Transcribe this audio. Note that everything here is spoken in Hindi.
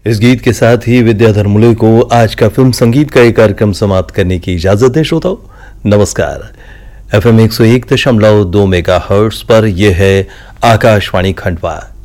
इस गीत के साथ ही विद्याधर मुले को आज का फिल्म संगीत का एक कार्यक्रम समाप्त करने की इजाजत दे श्रोताओं। नमस्कार। FM 101.2 मेगाहर्ट्ज पर यह है आकाशवाणी खंडवा।